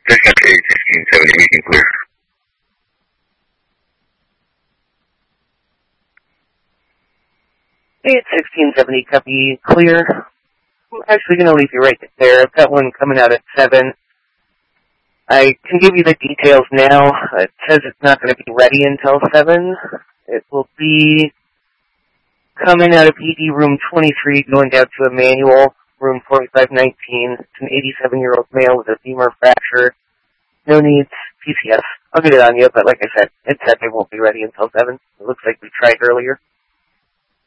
Dispatch 81670, we can clear. 81670, copy, clear. I'm actually going to leave you right there. I've got one coming out at 7. I can give you the details now. It says it's not going to be ready until 7. It will be coming out of ED room 23, going down to a manual, room 4519. It's an 87-year-old male with a femur fracture. No needs, PCS. I'll get it on you, but like I said, it said they won't be ready until 7. It looks like we tried earlier.